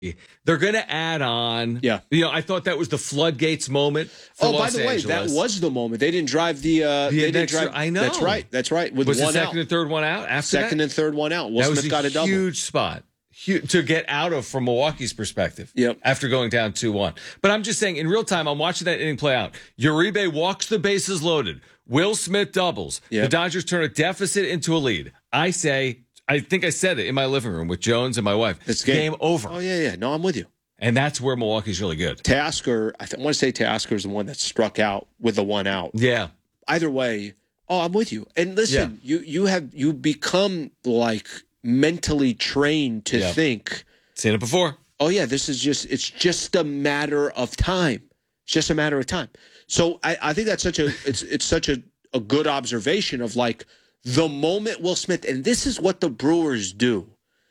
They're going to add on. Yeah. I thought that was the floodgates moment for Los Angeles. That was the moment. They didn't drive the I know. That's right. With was one the second out. and third one out after second that? and third one out. Will That Smith got a double. Huge spot to get out of from Milwaukee's perspective. Yep. After going down 2-1. But I'm just saying, in real time, I'm watching that inning play out. Uribe walks the bases loaded. Will Smith doubles. Yep. The Dodgers turn a deficit into a lead. I think I said it in my living room with Jones and my wife. It's game over. Oh, yeah. No, I'm with you. And that's where Milwaukee's really good. Tasker, I want to say Tasker is the one that struck out with the one out. Yeah. Either way, I'm with you. And listen, you become like mentally trained to think. Seen it before. Oh yeah, it's just a matter of time. It's just a matter of time. So I think that's it's such a good observation of like the moment Will Smith, and this is what the Brewers do.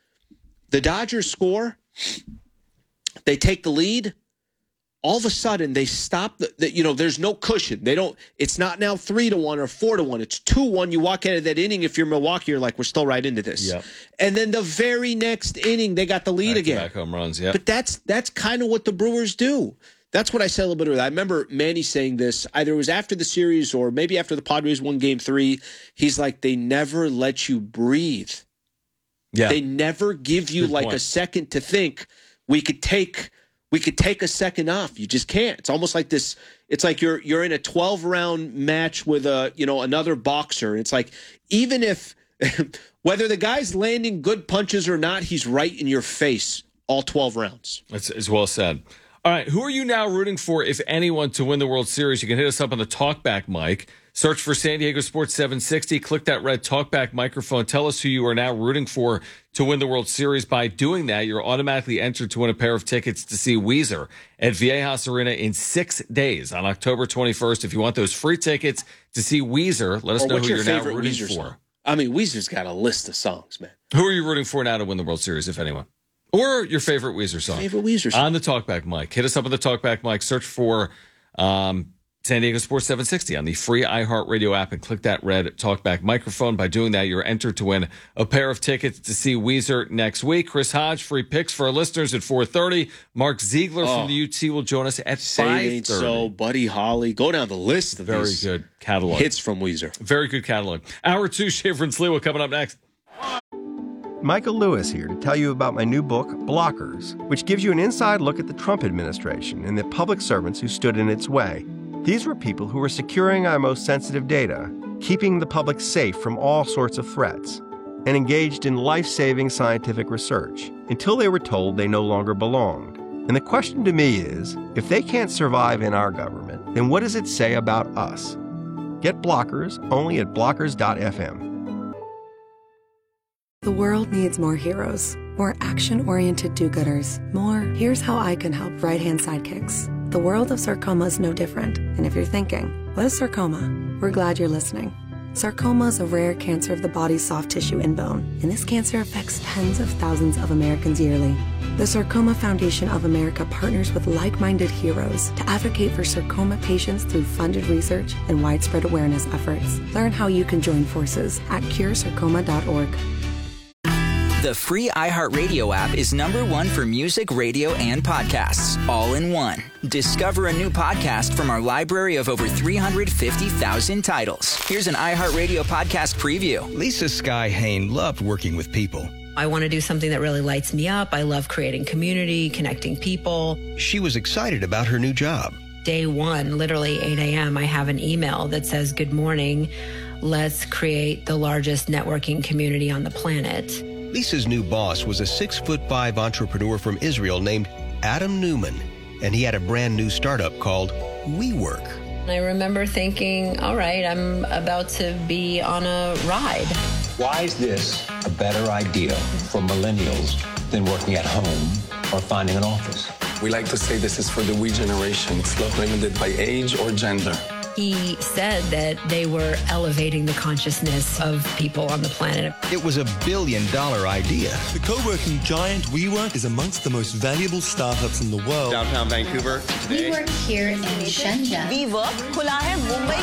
The Dodgers score. They take the lead. All of a sudden, they stop. There's no cushion. It's not now 3-1 or 4-1. It's 2-1. You walk out of that inning. If you're Milwaukee, you're like, we're still right into this. Yep. And then the very next inning, they got the lead again. Back home runs. Yeah. But that's kind of what the Brewers do. That's what I said a little bit earlier. I remember Manny saying this. Either it was after the series or maybe after the Padres won Game 3. He's like, they never let you breathe. Yeah. They never give you a second to think. We could take a second off. You just can't. It's almost like this. It's like you're in a 12-round match with another boxer. It's like even if whether the guy's landing good punches or not, he's right in your face all 12 rounds. That's well said. All right, who are you now rooting for, if anyone, to win the World Series? You can hit us up on the Talkback mic. Search for San Diego Sports 760. Click that red Talkback microphone. Tell us who you are now rooting for to win the World Series. By doing that, you're automatically entered to win a pair of tickets to see Weezer at Viejas Arena in 6 days on October 21st. If you want those free tickets to see Weezer, let us know who you're now rooting for. Song? I mean, Weezer's got a list of songs, man. Who are you rooting for now to win the World Series, if anyone? Or your favorite Weezer song? Favorite Weezer song. On the Talkback mic. Hit us up on the Talkback mic. Search for San Diego Sports 760 on the free iHeartRadio app and click that red Talkback microphone. By doing that, you're entered to win a pair of tickets to see Weezer next week. Chris Hodge, free picks for our listeners at 4:30. Mark Ziegler from the UT will join us at 5:30. So, Buddy Holly. Go down the list of very good catalog. Hits from Weezer. Very good catalog. Hour 2, Schaefer and Sliwa coming up next. Michael Lewis here to tell you about my new book, Blockers, which gives you an inside look at the Trump administration and the public servants who stood in its way. These were people who were securing our most sensitive data, keeping the public safe from all sorts of threats, and engaged in life-saving scientific research until they were told they no longer belonged. And the question to me is, if they can't survive in our government, then what does it say about us? Get Blockers only at blockers.fm. The world needs more heroes, more action-oriented do-gooders, more here's how I can help right-hand sidekicks. The world of sarcoma is no different. And if you're thinking, what is sarcoma? We're glad you're listening. Sarcoma is a rare cancer of the body's soft tissue and bone, and this cancer affects tens of thousands of Americans yearly. The Sarcoma Foundation of America partners with like-minded heroes to advocate for sarcoma patients through funded research and widespread awareness efforts. Learn how you can join forces at curesarcoma.org. The free iHeartRadio app is #1 for music, radio, and podcasts, all in one. Discover a new podcast from our library of over 350,000 titles. Here's an iHeartRadio podcast preview. Lisa Sky Hain loved working with people. I want to do something that really lights me up. I love creating community, connecting people. She was excited about her new job. Day one, literally 8 a.m., I have an email that says, "Good morning. Let's create the largest networking community on the planet." Lisa's new boss was a 6'5" entrepreneur from Israel named Adam Newman, and he had a brand new startup called WeWork. I remember thinking, all right, I'm about to be on a ride. Why is this a better idea for millennials than working at home or finding an office? We like to say this is for the we generation. It's not limited by age or gender. He said that they were elevating the consciousness of people on the planet. It was $1 billion idea. The co-working giant WeWork is amongst the most valuable startups in the world. Downtown Vancouver today. We work here in Shenzhen. WeWork खुला है मुंबई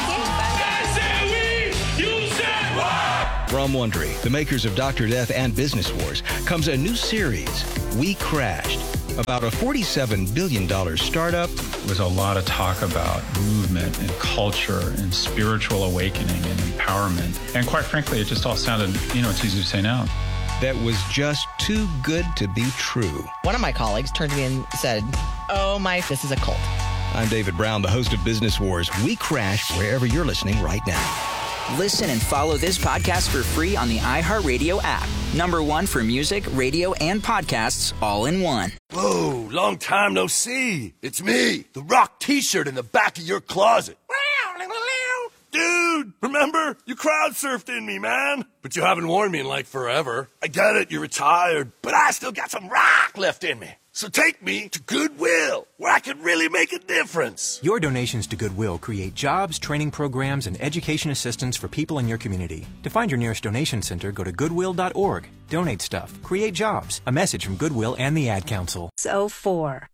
के. From Wondery, the makers of Dr. Death and Business Wars, comes a new series, We Crashed. about a $47 billion startup. There's a lot of talk about movement and culture and spiritual awakening and empowerment. And quite frankly, it just all sounded, it's easy to say no. That was just too good to be true. One of my colleagues turned to me and said, "Oh my, this is a cult." I'm David Brown, the host of Business Wars. We crash wherever you're listening right now. Listen and follow this podcast for free on the iHeartRadio app. #1 for music, radio, and podcasts all in one. Whoa, long time no see. It's me, the Rock t-shirt in the back of your closet. Dude, remember? You crowd surfed in me, man. But you haven't worn me in like forever. I get it, you're retired, but I still got some rock left in me. So take me to Goodwill, where I can really make a difference. Your donations to Goodwill create jobs, training programs, and education assistance for people in your community. To find your nearest donation center, go to goodwill.org. Donate stuff. Create jobs. A message from Goodwill and the Ad Council. 04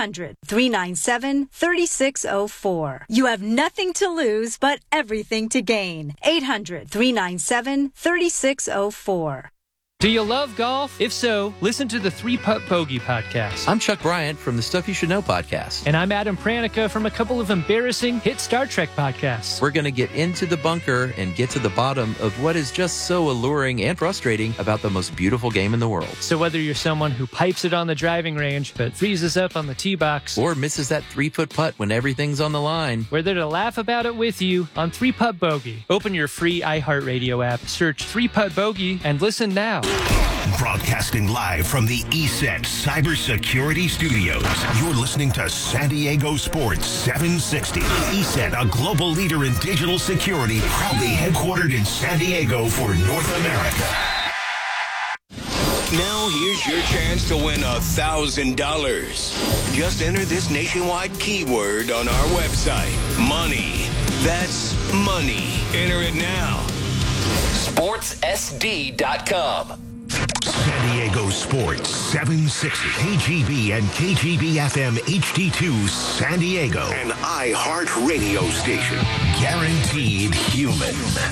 800-397-3604. You have nothing to lose, but everything to gain. 800-397-3604. Do you love golf? If so, listen to the 3-Putt Bogey podcast. I'm Chuck Bryant from the Stuff You Should Know podcast. And I'm Adam Pranica from a couple of embarrassing hit Star Trek podcasts. We're going to get into the bunker and get to the bottom of what is just so alluring and frustrating about the most beautiful game in the world. So whether you're someone who pipes it on the driving range but freezes up on the tee box, or misses that 3-foot putt when everything's on the line, we're there to laugh about it with you on 3-Putt Bogey. Open your free iHeartRadio app, search 3-Putt Bogey, and listen now. Broadcasting live from the ESET Cybersecurity Studios. You're listening to San Diego Sports 760. ESET, a global leader in digital security, proudly headquartered in San Diego for North America. Now here's your chance to win $1,000. Just enter this nationwide keyword on our website. Money. That's money. Enter it now. SportsSD.com. San Diego Sports 760. KGB and KGB FM HD2 San Diego. An iHeart radio station. Guaranteed human.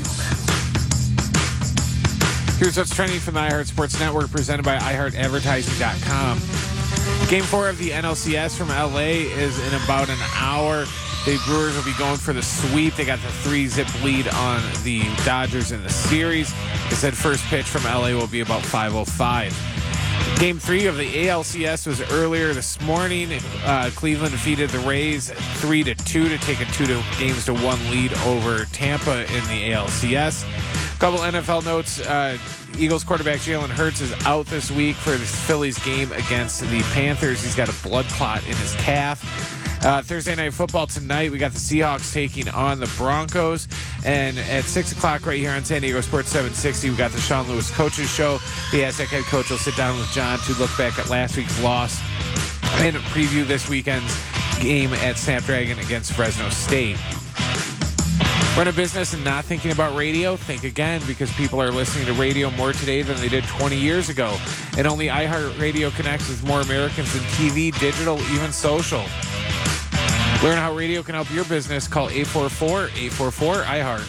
Here's what's trending from the iHeart Sports Network, presented by iHeartAdvertising.com. Game 4 of the NLCS from LA is in about an hour. The Brewers will be going for the sweep. They got the 3-zip lead on the Dodgers in the series. They said first pitch from LA will be about 5:05. Game 3 of the ALCS was earlier this morning. Cleveland defeated the Rays 3-2 to take a 2-1 lead over Tampa in the ALCS. A couple NFL notes. Eagles quarterback Jalen Hurts is out this week for the Phillies game against the Panthers. He's got a blood clot in his calf. Thursday Night Football tonight, we got the Seahawks taking on the Broncos. And at 6 o'clock right here on San Diego Sports 760, we got the Sean Lewis Coaches Show. The Aztec head coach will sit down with John to look back at last week's loss and preview this weekend's game at Snapdragon against Fresno State. Run a business and not thinking about radio? Think again, because people are listening to radio more today than they did 20 years ago. And only iHeartRadio connects with more Americans than TV, digital, even social. Learn how radio can help your business. Call 844-844-iHeart.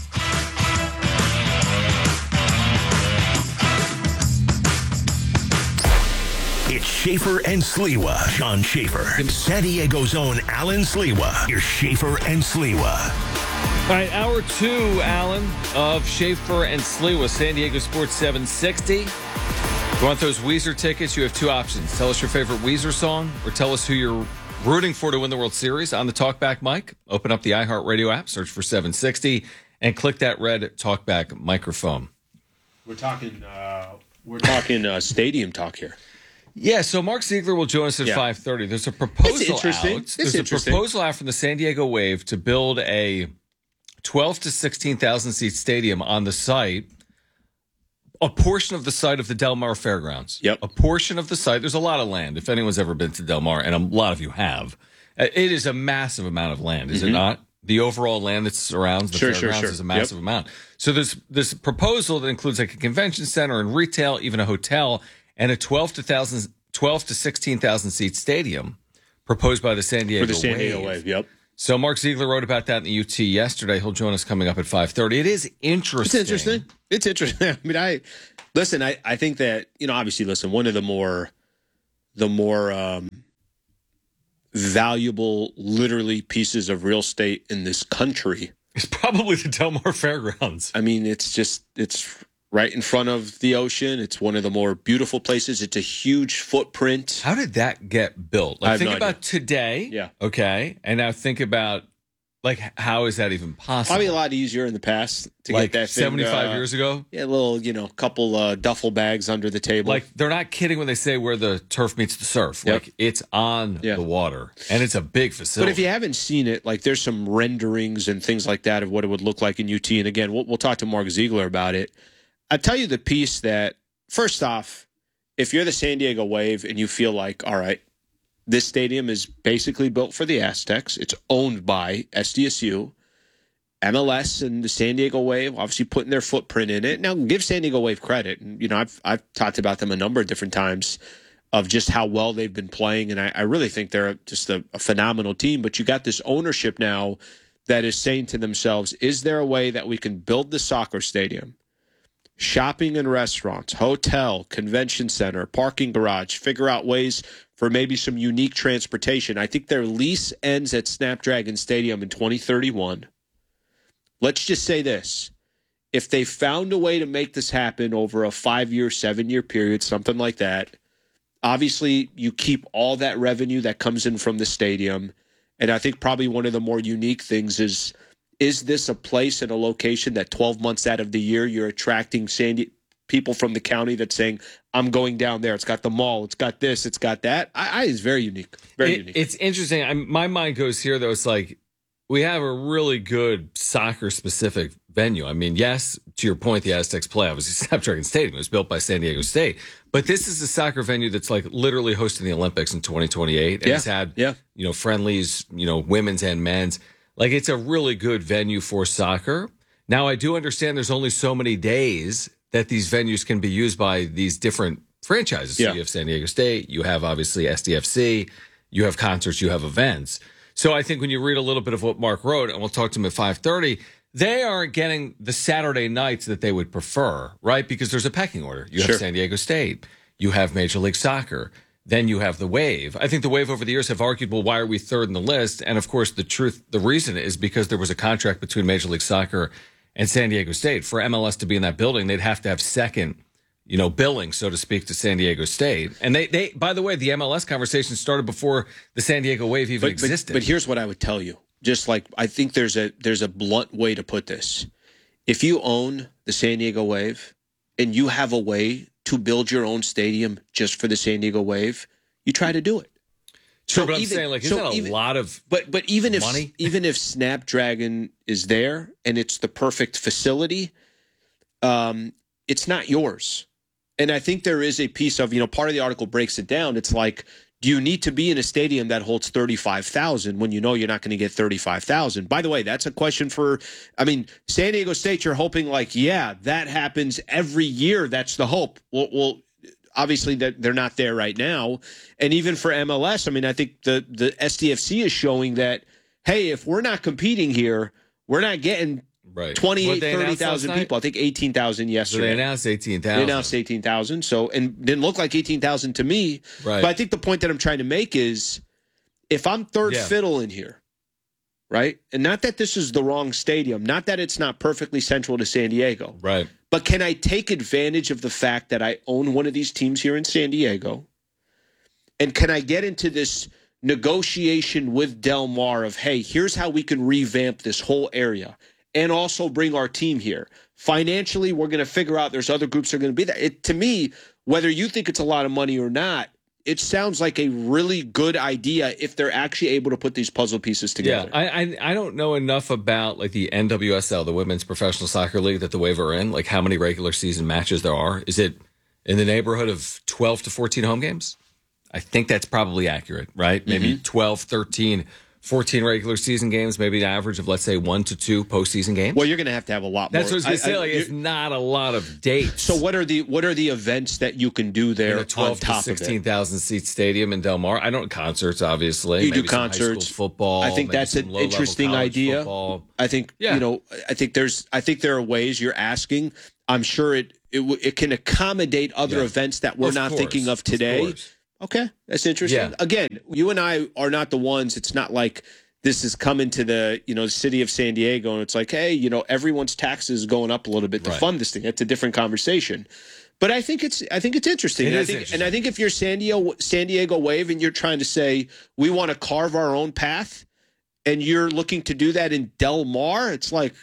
It's Schaefer and Sliwa. John Schaefer. San Diego's own Alan Sliwa. Here's Schaefer and Sliwa. All right, hour 2, Alan, of Schaefer and Sliwa, San Diego Sports 760. If you want those Weezer tickets, you have two options. Tell us your favorite Weezer song, or tell us who you're rooting for to win the World Series on the Talkback mic. Open up the iHeartRadio app, search for 760, and click that red Talkback microphone. We're talking stadium talk here. Yeah, so Mark Ziegler will join us at 5:30. There's a proposal out. There's a proposal out from the San Diego Wave to build a 12 to 16,000 seat stadium on the site. A portion of the site of the Del Mar Fairgrounds. Yep. A portion of the site. There's a lot of land. If anyone's ever been to Del Mar, and a lot of you have, it is a massive amount of land, is it not? The overall land that surrounds the fairgrounds is a massive amount. So there's this proposal that includes like a convention center and retail, even a hotel, and a 12 to 16,000 seat stadium proposed by the San Diego Wave. For the San Diego Wave, yep. So Mark Ziegler wrote about that in the UT yesterday. He'll join us coming up at 5:30. It is interesting. It's interesting. I mean, I think that, obviously, one of the more the more valuable, literally, pieces of real estate in this country. It's probably the Del Mar Fairgrounds. I mean, it's right in front of the ocean. It's one of the more beautiful places. It's a huge footprint. How did that get built? I Like, have think no about idea. today. Yeah. Okay. And now think about, like, how is that even possible? Probably a lot easier in the past to Like get that thing, 75 years ago? Yeah, a little, couple duffel bags under the table. Like, they're not kidding when they say where the turf meets the surf. Yep. Like, it's on the water, and it's a big facility. But if you haven't seen it, like, there's some renderings and things like that of what it would look like in UT. And again, we'll talk to Mark Ziegler about it. I'll tell you the piece that, first off, if you're the San Diego Wave and you feel like, all right, this stadium is basically built for the Aztecs. It's owned by SDSU. MLS and the San Diego Wave obviously putting their footprint in it. Now, give San Diego Wave credit. And, I've talked about them a number of different times of just how well they've been playing. And I really think they're just a phenomenal team. But you got this ownership now that is saying to themselves, is there a way that we can build the soccer stadium, shopping and restaurants, hotel, convention center, parking garage, figure out ways for maybe some unique transportation? I think their lease ends at Snapdragon Stadium in 2031. Let's just say this. If they found a way to make this happen over a 5-year, 7-year period, something like that, obviously you keep all that revenue that comes in from the stadium. And I think probably one of the more unique things is this a place and a location that 12 months out of the year you're attracting people from the county that's saying, I'm going down there. It's got the mall. It's got this. It's got that. It's very unique. Very unique. It's interesting. My mind goes here, though. It's like, we have a really good soccer-specific venue. I mean, yes, to your point, the Aztecs play, obviously, Snapdragon Stadium. It was built by San Diego State. But this is a soccer venue that's like literally hosting the Olympics in 2028. And it's had, friendlies, women's and men's. Like, it's a really good venue for soccer. Now, I do understand there's only so many days that these venues can be used by these different franchises. So you have San Diego State, you have, obviously, SDFC, you have concerts, you have events. So I think when you read a little bit of what Mark wrote, and we'll talk to him at 5:30, they aren't getting the Saturday nights that they would prefer, right? Because there's a pecking order. You have San Diego State. You have Major League Soccer. Then you have the Wave. I think the Wave over the years have argued, well, why are we third in the list? And, of course, the reason is because there was a contract between Major League Soccer and San Diego State. For MLS to be in that building, they'd have to have second billing, so to speak, to San Diego State. And they by the way, the MLS conversation started before the San Diego Wave even existed. But here's what I would tell you. Just like, I think there's a blunt way to put this. If you own the San Diego Wave and you have a way to build your own stadium just for the San Diego Wave, you try to do it. Sure, but I'm saying, like, isn't that a lot of but even money? If Snapdragon is there and it's the perfect facility, it's not yours. And I think there is a piece of, part of the article breaks it down. It's like, do you need to be in a stadium that holds 35,000 when you know you're not going to get 35,000? By the way, that's a question San Diego State, you're hoping that happens every year. That's the hope. Well, obviously they're not there right now. And even for MLS, I think the SDFC is showing that, hey, if we're not competing here, we're not getting 28, 30,000 people. I think 18,000 yesterday. So they announced 18,000. They announced 18,000. So, and didn't look like 18,000 to me. Right. But I think the point that I'm trying to make is, if I'm third fiddle in here, right? And not that this is the wrong stadium, not that it's not perfectly central to San Diego. Right. But can I take advantage of the fact that I own one of these teams here in San Diego? And can I get into this negotiation with Del Mar of, hey, here's how we can revamp this whole area and also bring our team here? Financially, we're going to figure out there's other groups that are going to be there. To me, whether you think it's a lot of money or not, it sounds like a really good idea if they're actually able to put these puzzle pieces together. Yeah, I don't know enough about like the NWSL, the Women's Professional Soccer League that the Wave are in, like how many regular season matches there are. Is it in the neighborhood of 12 to 14 home games? I think that's probably accurate, right? Maybe 12, 13, 14 regular season games, maybe an average of, let's say, 1 to 2 postseason games. Well, you're going to have a lot more. That's what I was going to say. It's not a lot of dates. So what are the events that you can do there? In a 12 to 16,000 seat stadium in Del Mar. I don't concerts, obviously. You maybe do concerts, high school football. I think that's an interesting idea. Football. I think I think there are ways you're asking. I'm sure it can accommodate other events that we're not thinking of today. Okay, that's interesting. Yeah. Again, you and I are not the ones. It's not like this is coming to the city of San Diego, and it's like, hey, everyone's taxes going up a little bit to fund this thing. That's a different conversation. But I think it's interesting. And I think if you're San Diego Wave and you're trying to say we want to carve our own path, and you're looking to do that in Del Mar, it's like.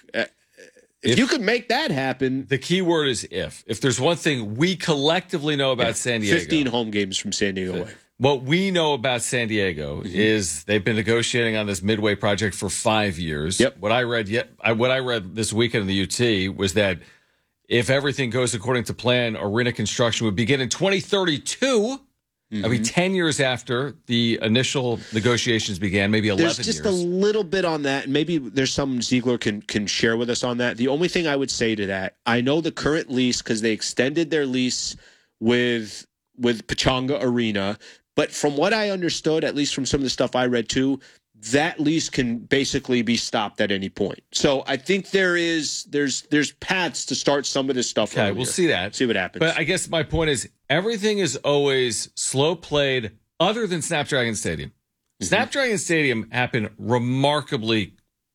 If you could make that happen. The key word is if. If there's one thing we collectively know about San Diego. 15 home games from San Diego Wave. What we know about San Diego is they've been negotiating on this Midway project for 5 years. Yep. What I read this weekend in the UT was that if everything goes according to plan, arena construction would begin in 2032. I mean, 10 years after the initial negotiations began, maybe 11 years. There's just a little bit on that, and maybe there's some Ziegler can share with us on that. The only thing I would say to that, I know the current lease, because they extended their lease with Pechanga Arena, but from what I understood, at least from some of the stuff I read too, that lease can basically be stopped at any point. So I think there's paths to start some of this stuff. Okay, we'll see that. See what happens. But I guess my point is everything is always slow played other than Snapdragon Stadium. Snapdragon Stadium happened remarkably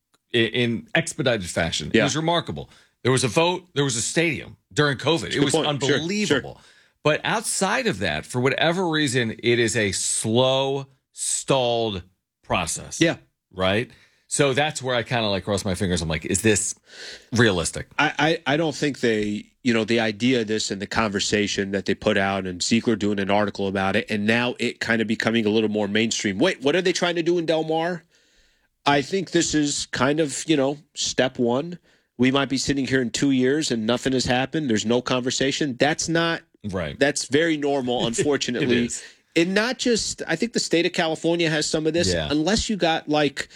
in expedited fashion. Yeah. It was remarkable. There was a vote. There was a stadium during COVID. It was unbelievable. Sure. But outside of that, for whatever reason, it is a slow, stalled process. Yeah. Right? So that's where I kind of like cross my fingers. I'm like, is this realistic? I don't think they, the idea of this and the conversation that they put out and Ziegler doing an article about it and now it kind of becoming a little more mainstream. Wait, what are they trying to do in Del Mar? I think this is kind of, step one. We might be sitting here in 2 years and nothing has happened. There's no conversation. That's not right. That's very normal, unfortunately. It is. And not just, I think the state of California has some of this. Yeah. Unless you got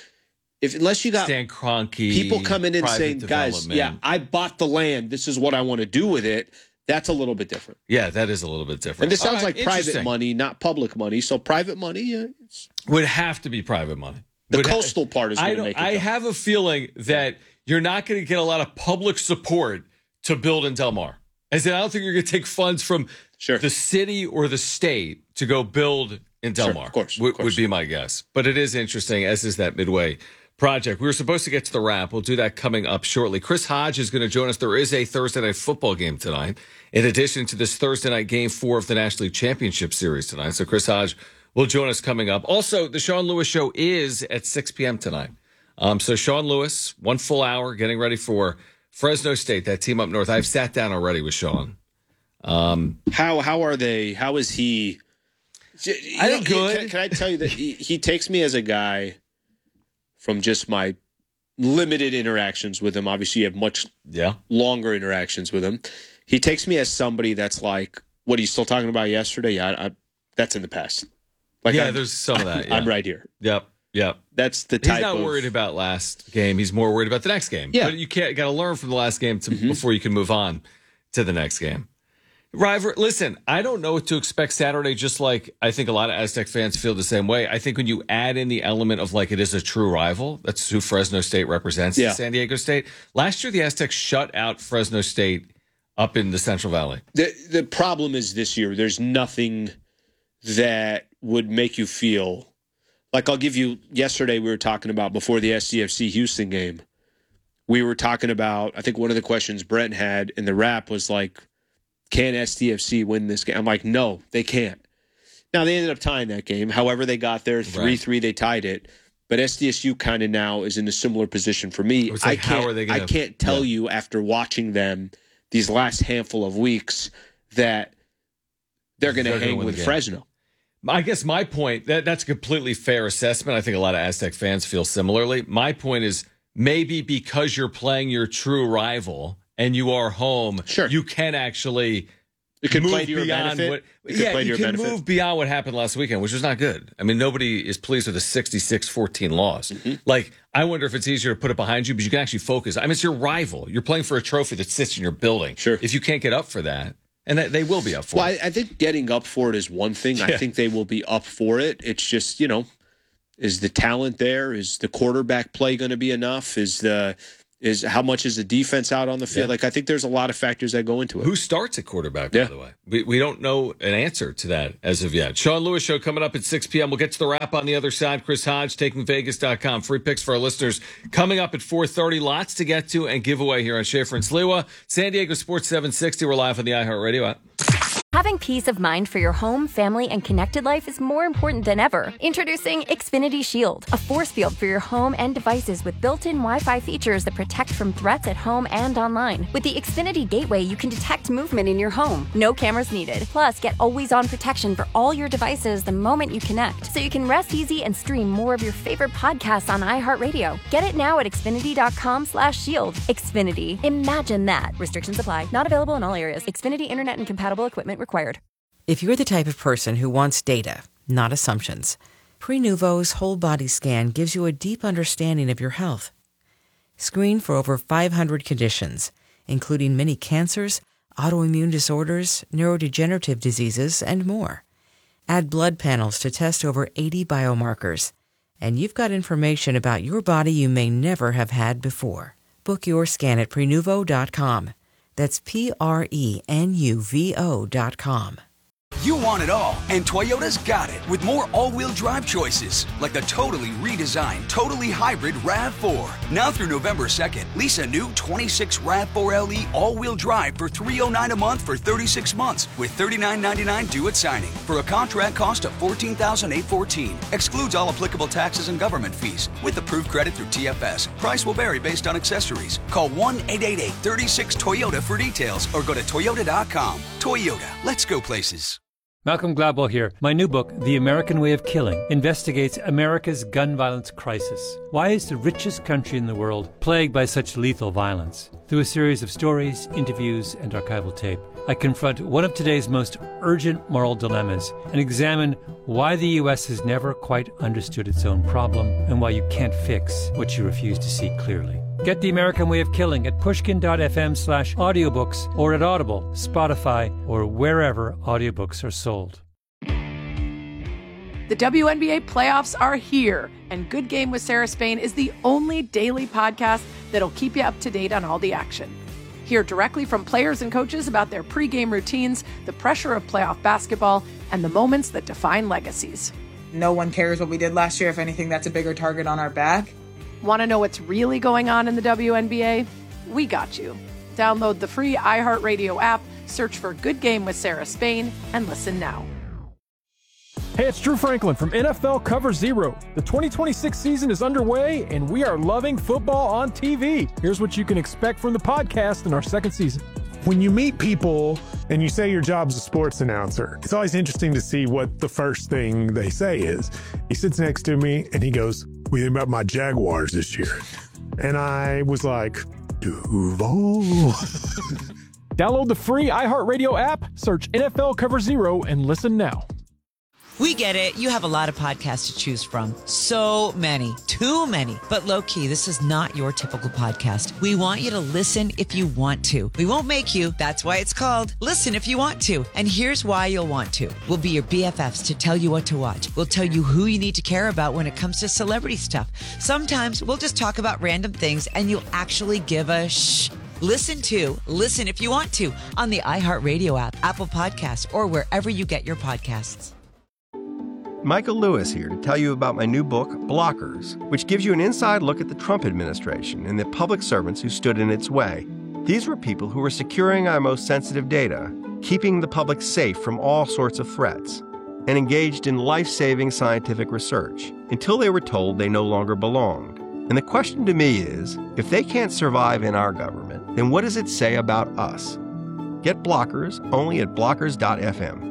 Stan Kroenke, people coming in saying, guys, I bought the land. This is what I want to do with it. That's a little bit different. Yeah, that is a little bit different. And this sounds like private money, not public money. So private money would have to be private money. The coastal part is going to make it. I have a feeling that you're not going to get a lot of public support to build in Del Mar. As in, I don't think you're going to take funds from the city or the state to go build in Del Mar. Of course. Would be my guess. But it is interesting, as is that Midway project. We were supposed to get to the wrap. We'll do that coming up shortly. Chris Hodge is going to join us. There is a Thursday night football game tonight, in addition to this Thursday night game 4 of the National League Championship Series tonight. So Chris Hodge will join us coming up. Also, the Sean Lewis Show is at 6 p.m. tonight. So Sean Lewis, 1 full hour, getting ready for Fresno State, that team up north. I've sat down already with Sean. How are they? How is he? I think good. Can I tell you that he takes me as a guy from just my limited interactions with him. Obviously, you have much longer interactions with him. He takes me as somebody that's like, what are you still talking about yesterday? Yeah, that's in the past. Like, there's some of that. Yeah. I'm right here. Yep. That's the type. He's not worried about last game. He's more worried about the next game. Yeah. But you got to learn from the last game before you can move on to the next game. River, listen, I don't know what to expect Saturday, just like I think a lot of Aztec fans feel the same way. I think when you add in the element of like it is a true rival, that's who Fresno State represents in San Diego State. Last year, the Aztecs shut out Fresno State up in the Central Valley. The problem is this year, there's nothing that would make you feel like, I'll give you, yesterday we were talking about before the SDFC Houston game, we were talking about, I think one of the questions Brent had in the wrap was like, can SDFC win this game? I'm like, no, they can't. Now, they ended up tying that game. However, they got there, 3-3, they tied it. But SDSU kind of now is in a similar position for me. Like, I can't tell you after watching them these last handful of weeks that they're going to hang with Fresno. I guess my point, that's a completely fair assessment. I think a lot of Aztec fans feel similarly. My point is maybe because you're playing your true rival and you are home, you can actually move beyond what you can move beyond what happened last weekend, which was not good. I mean, nobody is pleased with a 66-14 loss. Like, I wonder if it's easier to put it behind you, but you can actually focus. I mean, it's your rival. You're playing for a trophy that sits in your building. If you can't get up for that, and they will be up for it. I think getting up for it is one thing. I think they will be up for it. It's just, is the talent there? Is the quarterback play going to be enough? Is the Is how much is the defense out on the field? Yeah. Like, I think there's a lot of factors that go into it. Who starts at quarterback, by the way? We don't know an answer to that as of yet. Sean Lewis Show coming up at 6 p.m. We'll get to the wrap on the other side. Chris Hodge, TakingVegas.com. Free picks for our listeners coming up at 4:30. Lots to get to and give away here on Schaefer and Sliwa. San Diego Sports 760. We're live on the iHeartRadio app. Having peace of mind for your home, family, and connected life is more important than ever. Introducing Xfinity Shield, a force field for your home and devices with built-in Wi-Fi features that protect from threats at home and online. With the Xfinity Gateway, you can detect movement in your home. No cameras needed. Plus, get always-on protection for all your devices the moment you connect, so you can rest easy and stream more of your favorite podcasts on iHeartRadio. Get it now at Xfinity.com/shield. Xfinity. Imagine that. Restrictions apply. Not available in all areas. Xfinity Internet and compatible equipment required. If you're the type of person who wants data, not assumptions, Prenuvo's whole body scan gives you a deep understanding of your health. Screen for over 500 conditions, including many cancers, autoimmune disorders, neurodegenerative diseases, and more. Add blood panels to test over 80 biomarkers. And you've got information about your body you may never have had before. Book your scan at Prenuvo.com. That's Prenuvo.com. You want it all, and Toyota's got it with more all-wheel drive choices, like the totally redesigned, totally hybrid RAV4. Now through November 2nd, lease a new 26 RAV4 LE all-wheel drive for $309 a month for 36 months, with $39.99 due at signing, for a contract cost of $14,814. Excludes all applicable taxes and government fees, with approved credit through TFS. Price will vary based on accessories. Call 1-888-36-TOYOTA for details, or go to Toyota.com. Toyota, let's go places. Malcolm Gladwell here. My new book, The American Way of Killing, investigates America's gun violence crisis. Why is the richest country in the world plagued by such lethal violence? Through a series of stories, interviews, and archival tape, I confront one of today's most urgent moral dilemmas and examine why the U.S. has never quite understood its own problem and why you can't fix what you refuse to see clearly. Get The American Way of Killing at pushkin.fm/audiobooks or at Audible, Spotify, or wherever audiobooks are sold. The WNBA playoffs are here, and Good Game with Sarah Spain is the only daily podcast that'll keep you up to date on all the action. Hear directly from players and coaches about their pregame routines, the pressure of playoff basketball, and the moments that define legacies. No one cares what we did last year. If anything, that's a bigger target on our back. Want to know what's really going on in the WNBA? We got you. Download the free iHeartRadio app, search for Good Game with Sarah Spain, and listen now. Hey, it's Drew Franklin from NFL Cover Zero. The 2026 season is underway, and we are loving football on TV. Here's what you can expect from the podcast in our second season. When you meet people and you say your job's a sports announcer, it's always interesting to see what the first thing they say is. He sits next to me and he goes, "What do you think about my Jaguars this year?" And I was like, Duval. Download the free iHeartRadio app, search NFL Cover Zero, and listen now. We get it. You have a lot of podcasts to choose from. So many. Too many. But low-key, this is not your typical podcast. We want you to listen if you want to. We won't make you. That's why it's called Listen If You Want To. And here's why you'll want to. We'll be your BFFs to tell you what to watch. We'll tell you who you need to care about when it comes to celebrity stuff. Sometimes we'll just talk about random things and you'll actually give a shh. Listen If You Want To on the iHeartRadio app, Apple Podcasts, or wherever you get your podcasts. Michael Lewis here to tell you about my new book, Blockers, which gives you an inside look at the Trump administration and the public servants who stood in its way. These were people who were securing our most sensitive data, keeping the public safe from all sorts of threats, and engaged in life-saving scientific research until they were told they no longer belonged. And the question to me is, if they can't survive in our government, then what does it say about us? Get Blockers only at blockers.fm.